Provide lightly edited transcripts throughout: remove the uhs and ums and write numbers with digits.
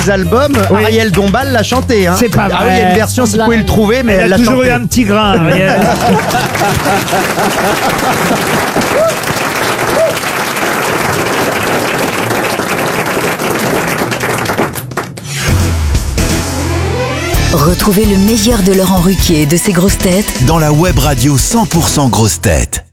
albums, Oui. Ariel Dombal l'a chanté. Hein. C'est pas Ah oui, il y a vrai. une version, si vous pouvez le trouver, mais Elle elle a l'a toujours chanté. eu un petit grain, Ariel. Retrouvez le meilleur de Laurent Ruquier et de ses grosses têtes dans la web radio 100% grosses têtes.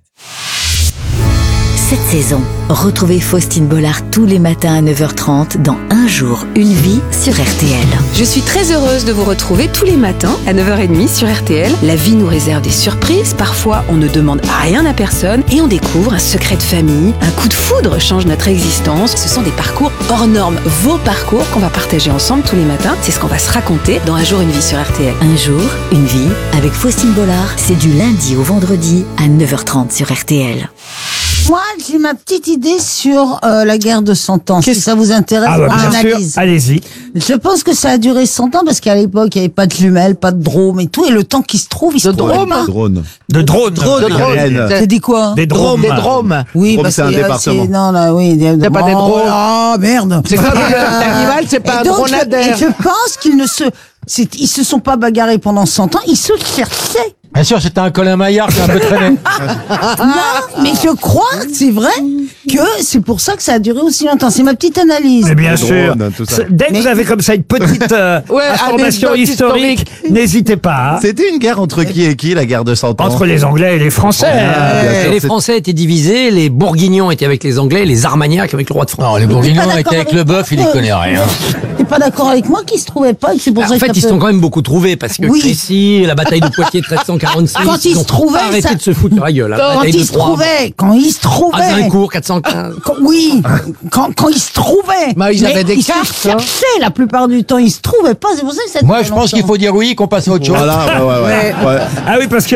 cette saison. Retrouvez Faustine Bollard tous les matins à 9h30 dans Un jour, une vie sur RTL. Je suis très heureuse de vous retrouver tous les matins à 9h30 sur RTL. La vie nous réserve des surprises. Parfois, on ne demande rien à personne et on découvre un secret de famille. Un coup de foudre change notre existence. Ce sont des parcours hors normes. Vos parcours qu'on va partager ensemble tous les matins. C'est ce qu'on va se raconter dans Un jour, une vie sur RTL. Un jour, une vie avec Faustine Bollard. C'est du lundi au vendredi à 9h30 sur RTL. Moi, j'ai ma petite idée sur la guerre de 100 ans. Si ça vous intéresse, Ah bah, on bien sûr, analyse. allez-y. Je pense que ça a duré 100 ans parce qu'à l'époque, il n'y avait pas de jumelles, pas de drones et tout. Et le temps qui se trouve, il se trouve pas. Drone. De drones. T'as dit quoi? Des drones. Oui, Drôme, parce c'est un que département. non, là, oui. C'est pas des drones. Ah, merde. C'est comme l'animal, c'est pas un Et donc, dromadaire. je pense qu'ils ils se sont pas bagarrés pendant 100 ans, ils se cherchaient. Bien sûr, c'était un Colin Maillard qui a un peu traîné. Non, mais je crois, c'est vrai, que c'est pour ça que ça a duré aussi longtemps. C'est ma petite analyse. Mais bien Les sûr. drones, tout ça. Dès que vous avez comme ça une petite information anecdote historique, n'hésitez pas. hein. C'était une guerre entre qui et qui, la guerre de 100 ans? Entre les Anglais et les Français. Bien sûr, Les c'est- Français étaient divisés, les Bourguignons étaient avec les Anglais, les Armagnacs avec le roi de France. Non, les Bourguignons T'es pas étaient avec d'accord le bœuf, il y connaît rien. T'es pas d'accord avec moi qu'ils se trouvaient pas et que c'est pour ça En que fait, ça ils se peut- sont quand même beaucoup trouvés parce que Oui. Crécy, la bataille de Poitiers 1346, Quand ils ont se trouvaient, pas arrêté ça- de se foutre sur la gueule. La Quand bataille ils de se Troyes, trouvaient, quand ils se trouvaient. Azincourt 415. Oui, quand ils se trouvaient. Bah, ils Mais avaient des ils cartes, se hein. cherchaient la plupart du temps. Ils se trouvaient pas. C'est pour ça que ça Moi, durait je pense qu'il longtemps. faut dire oui, qu'on passe à autre chose. Voilà, ouais. Ah oui, parce que